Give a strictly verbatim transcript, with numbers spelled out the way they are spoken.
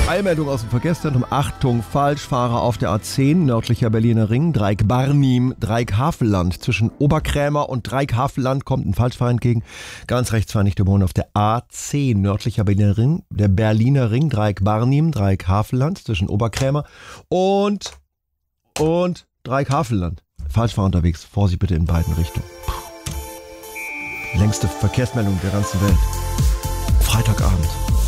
Eilmeldung aus dem Verkehrszentrum. Achtung, Falschfahrer auf der A zehn, nördlicher Berliner Ring, Dreieck Barnim, Dreieck Havelland. Zwischen Oberkrämer und Dreieck Havelland kommt ein Falschfahrer entgegen. Ganz rechts fahren nicht überholen auf der A zehn, nördlicher Berliner Ring, der Berliner Ring, Dreieck Barnim, Dreieck Havelland. Zwischen Oberkrämer und, und Dreieck Havelland. Falschfahrer unterwegs. Vorsicht bitte in beiden Richtungen. Puh. Längste Verkehrsmeldung der ganzen Welt. Freitagabend.